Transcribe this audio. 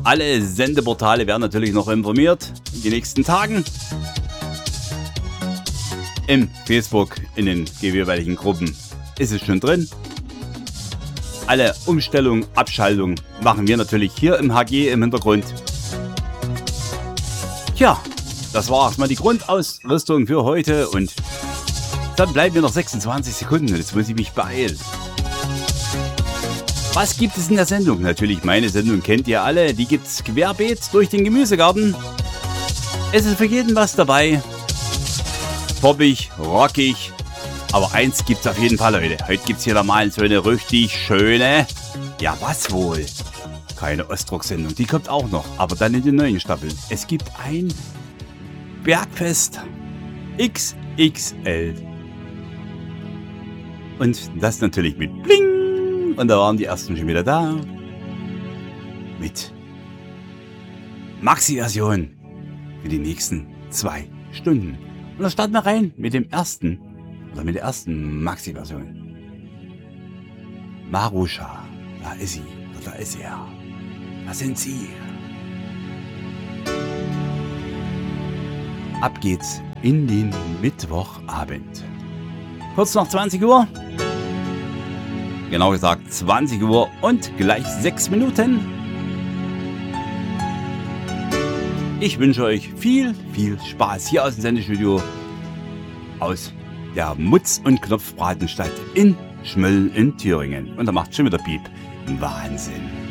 Alle Sendeportale werden natürlich noch informiert in den nächsten Tagen. Im Facebook, in den jeweiligen Gruppen ist es schon drin. Alle Umstellungen, Abschaltungen machen wir natürlich hier im HG im Hintergrund. Tja, das war erstmal die Grundausrüstung für heute und dann bleiben mir noch 26 Sekunden und jetzt muss ich mich beeilen. Was gibt es in der Sendung? Natürlich, meine Sendung kennt ihr alle. Die gibt's querbeet durch den Gemüsegarten. Es ist für jeden was dabei. Poppig, rockig. Aber eins gibt's auf jeden Fall, Leute. Heute gibt's hier mal so eine richtig schöne... Ja, was wohl? Keine Ostrock-Sendung. Die kommt auch noch. Aber dann in den neuen Staffeln. Es gibt ein Bergfest XXL. Und das natürlich mit Bling. Und da waren die ersten schon wieder da. Mit Maxi-Version für die nächsten 2 Stunden. Und da starten wir rein mit dem ersten, oder mit der ersten Maxi-Version. Marusha, da ist sie, da ist er. Da sind sie. Ab geht's in den Mittwochabend. Kurz nach 20 Uhr. Genau gesagt 20 Uhr und gleich 6 Minuten. Ich wünsche euch viel Spaß hier aus dem Sendestudio aus der Mutz- und Knopfbratenstadt in Schmölln in Thüringen. Und da macht schon wieder Piep. Wahnsinn.